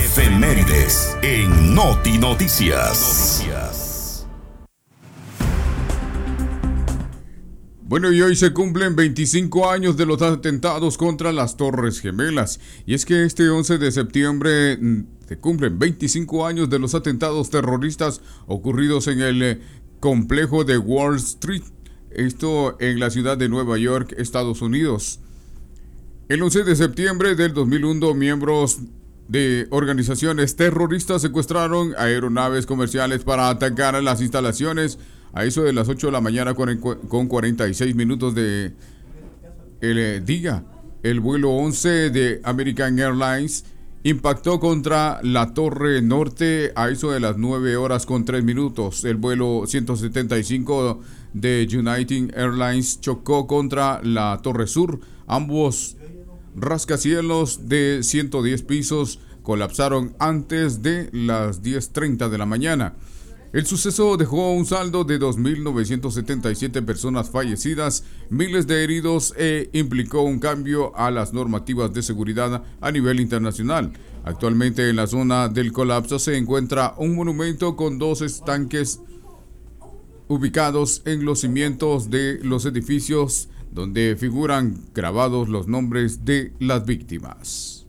Efemérides en Noti Noticias. Bueno, y hoy se cumplen 25 años de los atentados contra las Torres Gemelas. Y es que este 11 de septiembre se cumplen 25 años de los atentados terroristas ocurridos en el complejo de Wall Street. Esto en la ciudad de Nueva York, Estados Unidos. El 11 de septiembre del 2001, miembros de organizaciones terroristas secuestraron aeronaves comerciales para atacar las instalaciones a eso de las 8 de la mañana con 46 minutos de el día. El vuelo 11 de American Airlines impactó contra la Torre Norte a eso de las 9 horas con 3 minutos. El vuelo 175 de United Airlines chocó contra la Torre Sur. Ambos rascacielos de 110 pisos colapsaron antes de las 10:30 de la mañana. El suceso dejó un saldo de 2.977 personas fallecidas, miles de heridos e implicó un cambio a las normativas de seguridad a nivel internacional. Actualmente en la zona del colapso se encuentra un monumento con 2 estanques ubicados en los cimientos de los edificios donde figuran grabados los nombres de las víctimas.